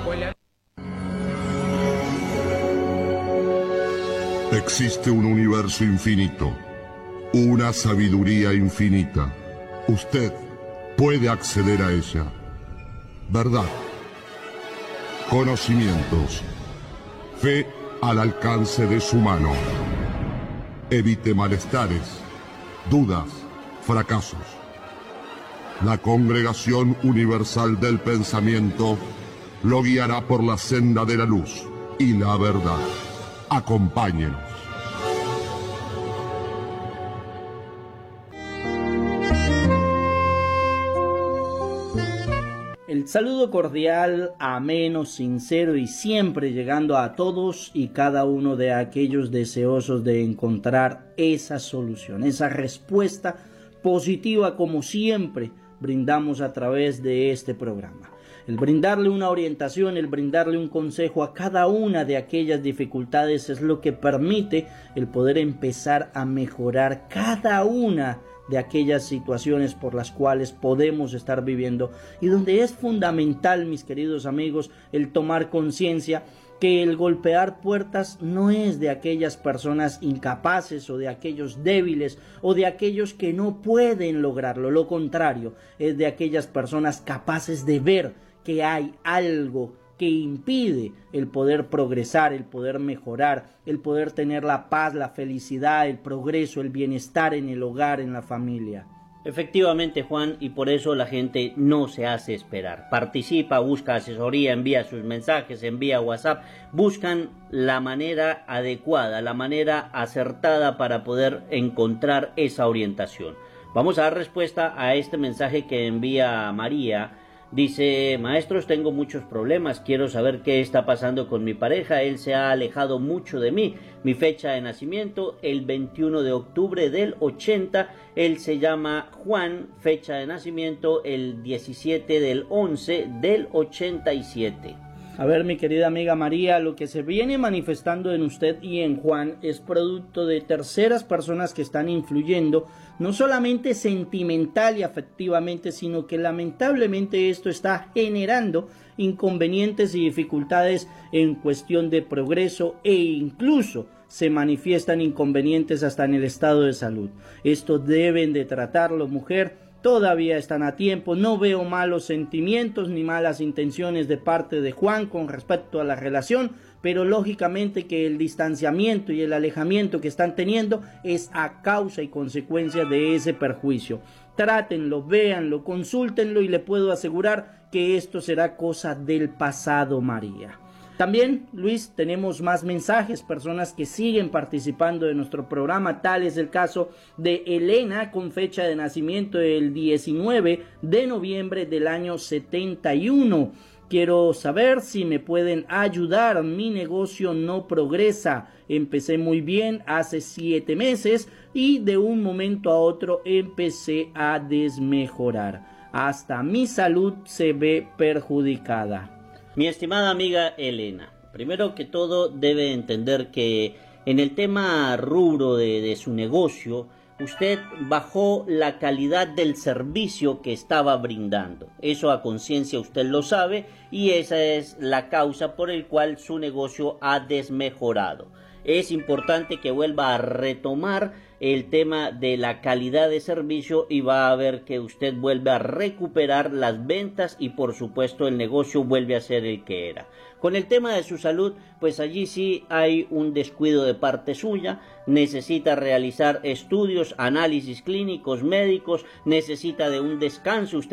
Existe un universo infinito, una sabiduría infinita. Usted puede acceder a ella. Verdad, conocimientos, fe al alcance de su mano. Evite malestares, dudas, fracasos. La Congregación Universal del Pensamiento lo guiará por la senda de la luz y la verdad. Acompáñenos. El saludo cordial, ameno, sincero y siempre llegando a todos y cada uno de aquellos deseosos de encontrar esa solución, esa respuesta positiva como siempre brindamos a través de este programa. El brindarle una orientación, el brindarle un consejo a cada una de aquellas dificultades es lo que permite el poder empezar a mejorar cada una de aquellas situaciones por las cuales podemos estar viviendo y donde es fundamental, mis queridos amigos, el tomar conciencia que el golpear puertas no es de aquellas personas incapaces o de aquellos débiles o de aquellos que no pueden lograrlo, lo contrario, es de aquellas personas capaces de ver que hay algo que impide el poder progresar, el poder mejorar, el poder tener la paz, la felicidad, el progreso, el bienestar en el hogar, en la familia. Efectivamente, Juan, y por eso la gente no se hace esperar. Participa, busca asesoría, envía sus mensajes, envía WhatsApp, buscan la manera adecuada, la manera acertada para poder encontrar esa orientación. Vamos a dar respuesta a este mensaje que envía María. Dice: maestros, tengo muchos problemas, quiero saber qué está pasando con mi pareja, él se ha alejado mucho de mí. Mi fecha de nacimiento, el 21 de octubre del 80, él se llama Juan, fecha de nacimiento, el 17 del 11 del 87. A ver, mi querida amiga María, lo que se viene manifestando en usted y en Juan es producto de terceras personas que están influyendo, no solamente sentimental y afectivamente, sino que lamentablemente esto está generando inconvenientes y dificultades en cuestión de progreso e incluso se manifiestan inconvenientes hasta en el estado de salud. Esto deben de tratarlo, mujer. Todavía están a tiempo, no veo malos sentimientos ni malas intenciones de parte de Juan con respecto a la relación, pero lógicamente que el distanciamiento y el alejamiento que están teniendo es a causa y consecuencia de ese perjuicio. Trátenlo, véanlo, consúltenlo y le puedo asegurar que esto será cosa del pasado, María. También, Luis, tenemos más mensajes, personas que siguen participando de nuestro programa, tal es el caso de Elena, con fecha de nacimiento el 19 de noviembre del año 71. Quiero saber si me pueden ayudar, mi negocio no progresa, empecé muy bien hace 7 meses y de un momento a otro empecé a desmejorar, hasta mi salud se ve perjudicada. Mi estimada amiga Elena, primero que todo debe entender que en el tema rubro de su negocio, usted bajó la calidad del servicio que estaba brindando. Eso a conciencia usted lo sabe y esa es la causa por el cual su negocio ha desmejorado. Es importante que vuelva a retomar el tema de la calidad de servicio y va a ver que usted vuelve a recuperar las ventas y por supuesto el negocio vuelve a ser el que era. Con el tema de su salud, pues allí sí hay un descuido de parte suya, necesita realizar estudios, análisis clínicos, médicos, necesita de un descanso. Usted